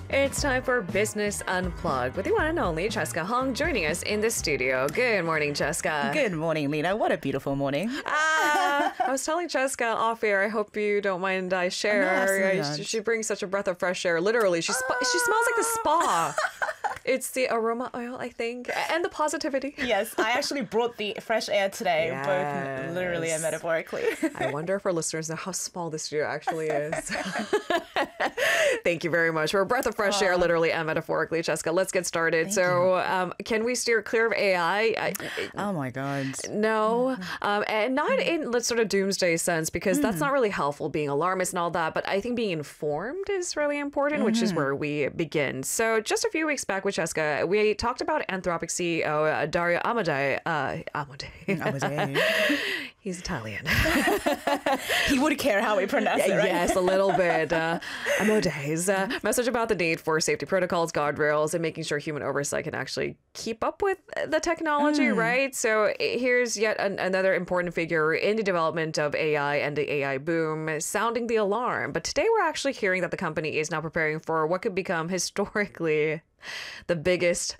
It's time for Business Unplugged with the one and only Cheska Hong joining us in the studio. Good morning, Cheska. Good morning, Lena. What a beautiful morning. I was telling Cheska off air, I hope you don't mind I share. She brings such a breath of fresh air. Literally, she smells like the spa. It's the aroma oil, I think, and the positivity. Yes, I actually brought the fresh air today, Yes. both literally and metaphorically. I wonder if our listeners know how small this studio actually is. Thank you very much for a breath of fresh air, literally and metaphorically, Cheska. Let's get started. Can we steer clear of AI? Oh my God. No, and not in the sort of doomsday sense, because that's not really helpful, being alarmist and all that. But I think being informed is really important, which is where we begin. So just a few weeks back with Cheska, we talked about Anthropic CEO Dario Amodei. Amodei. He's Italian. He would care how we pronounce it, right? Yes, a little bit. Amodei's message about the need for safety protocols, guardrails, and making sure human oversight can actually keep up with the technology, right? So here's yet another important figure in the development of AI and the AI boom, sounding the alarm. But today we're actually hearing that the company is now preparing for what could become historically the biggest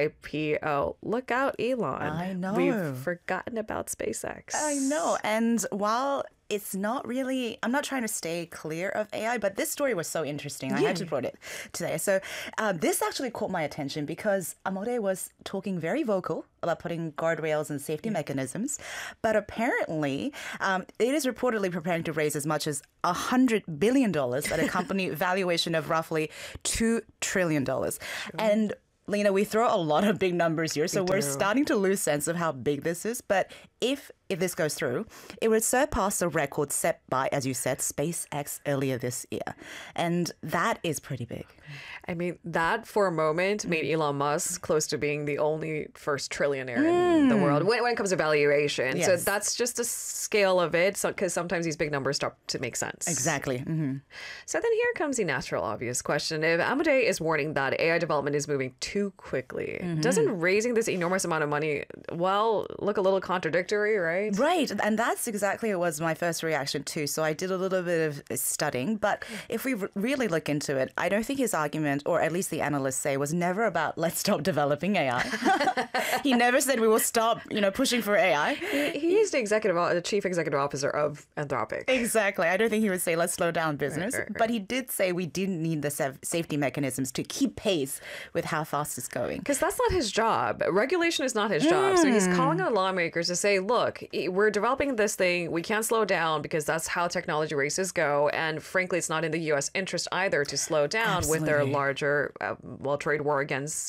IPO. Look out, Elon. I know. We've forgotten about SpaceX. I know. And while it's not really, I'm not trying to stay clear of AI, but this story was so interesting. I had to put it today. So this actually caught my attention because Amodei was talking very vocal about putting guardrails and safety mechanisms. But apparently, it is reportedly preparing to raise as much as $100 billion at a company valuation of roughly $2 trillion. And Lena, we throw a lot of big numbers here, so we're starting to lose sense of how big this is. But if this goes through, it would surpass the record set by, as you said, SpaceX earlier this year. And that is pretty big. I mean, that for a moment made Elon Musk close to being the only first trillionaire in the world when it comes to valuation. Yes. So that's just the scale of it, because sometimes these big numbers start to make sense. Exactly. Mm-hmm. So then here comes the natural, obvious question. If Amodei is warning that AI development is moving too quickly, doesn't raising this enormous amount of money, look a little contradictory, right? Right. And that's exactly what was my first reaction too. So I did a little bit of studying. But if we really look into it, I don't think his argument, or at least the analysts say, was never about let's stop developing AI. He never said we will stop, pushing for AI. He is the chief executive officer of Anthropic. Exactly. I don't think he would say let's slow down business. Right. But he did say we didn't need the safety mechanisms to keep pace with how fast it's going. Because that's not his job. Regulation is not his job. So he's calling on lawmakers to say, look, we're developing this thing. We can't slow down because that's how technology races go. And frankly, it's not in the U.S. interest either to slow down with their larger trade war against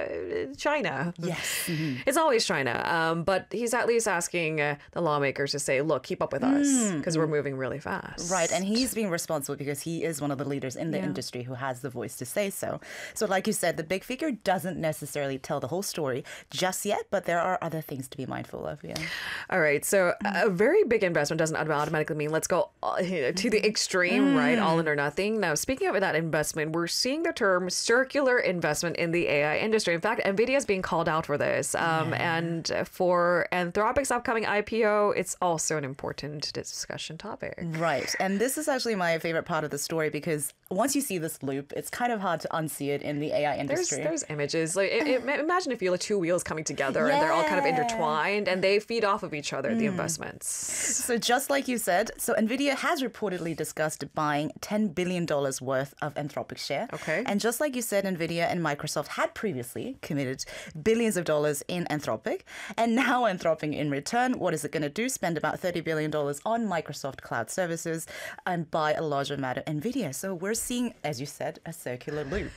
China. Yes. It's always China. But he's at least asking the lawmakers to say, look, keep up with us because we're moving really fast. Right. And he's being responsible because he is one of the leaders in the industry who has the voice to say so. So like you said, the big figure doesn't necessarily tell the whole story just yet, but there are other things to be mindful of. Yeah. All right. So a very big investment doesn't automatically mean let's go to the extreme, right? All in or nothing. Now, speaking of that investment, we're seeing the term circular investment in the AI industry. In fact, NVIDIA is being called out for this. And for Anthropic's upcoming IPO, it's also an important discussion topic. Right. And this is actually my favorite part of the story because once you see this loop, it's kind of hard to unsee it in the AI industry. There's images. Like imagine if you had two wheels coming together and they're all kind of intertwined and they feed off of each other, the investments. So just like you said, NVIDIA has reportedly discussed buying $10 billion worth of Anthropic share. Okay. And just like you said, NVIDIA and Microsoft had previously committed billions of dollars in Anthropic. And now Anthropic in return, what is it going to do? Spend about $30 billion on Microsoft cloud services and buy a large amount of NVIDIA. So we're seeing, as you said, a circular loop.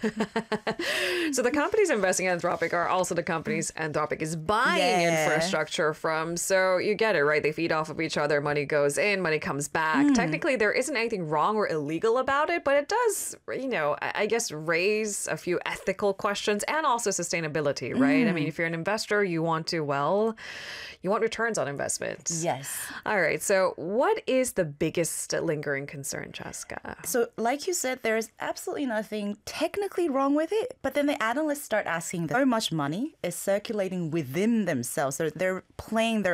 So the companies investing in Anthropic are also the companies Anthropic is buying infrastructure from. So you get it, right? They feed off of each other. Money goes in, money comes back. Technically, there isn't anything wrong or illegal about it, but it does, I guess, raise a few ethical questions and also sustainability, right? I mean, if you're an investor, you want returns on investment. Yes. All right. So what is the biggest lingering concern, Cheska? So like you said, there is absolutely nothing technically wrong with it. But then the analysts start asking so much money is circulating within themselves. So they're playing their own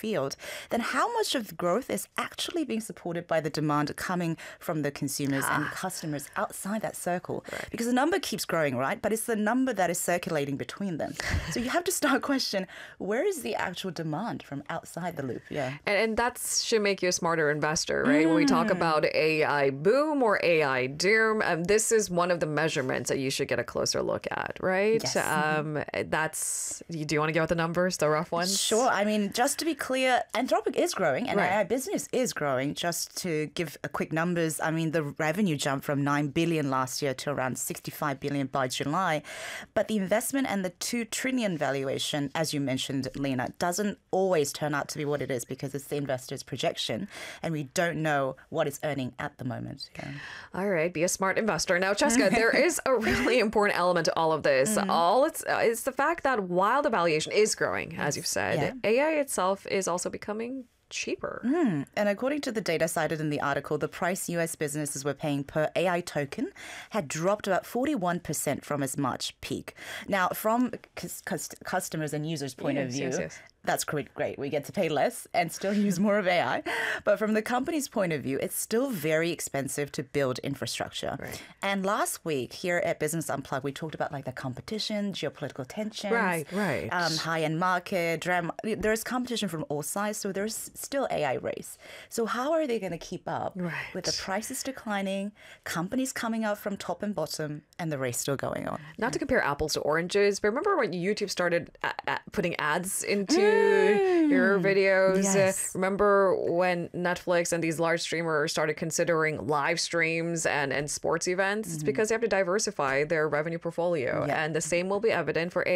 field, then how much of growth is actually being supported by the demand coming from the consumers and customers outside that circle? Right. Because the number keeps growing, right? But it's the number that is circulating between them. So you have to start questioning, where is the actual demand from outside the loop? Yeah. And that should make you a smarter investor, right? When we talk about AI boom or AI doom, this is one of the measurements that you should get a closer look at, right? Yes. Do you want to get with the numbers, the rough ones? Sure. I mean, just to be clear, Anthropic is growing and Right. AI business is growing. Just to give a quick numbers, I mean, the revenue jumped from 9 billion last year to around 65 billion by July. But the investment and the 2 trillion valuation, as you mentioned, Lena, doesn't always turn out to be what it is because it's the investor's projection and we don't know what it's earning at the moment. Yeah. All right, be a smart investor. Now, Cheska, there is a really important element to all of this. It's the fact that while the valuation is growing, as you've said, AI itself is also becoming cheaper. And according to the data cited in the article, the price US businesses were paying per AI token had dropped about 41% from its March peak. Now, from customers and users' point of view, yes. that's great. We get to pay less and still use more of AI. But from the company's point of view, it's still very expensive to build infrastructure. Right. And last week here at Business Unplugged, we talked about like the competition, geopolitical tensions, Right. high-end market, drama. There's competition from all sides, so there's still AI race. So how are they going to keep up with the prices declining, companies coming out from top and bottom, and the race still going on? Not to compare apples to oranges, but remember when YouTube started putting ads into your videos? Yes. Remember when Netflix and these large streamers started considering live streams and sports events? It's because they have to diversify their revenue portfolio. And the same will be evident for